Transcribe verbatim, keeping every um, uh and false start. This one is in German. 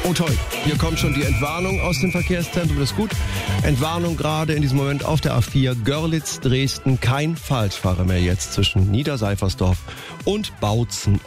Oh toll, hier kommt schon die Entwarnung aus dem Verkehrszentrum, das ist gut. Entwarnung gerade in diesem Moment auf der A vier Görlitz, Dresden, kein Falschfahrer mehr jetzt zwischen Niederseifersdorf und Bautzen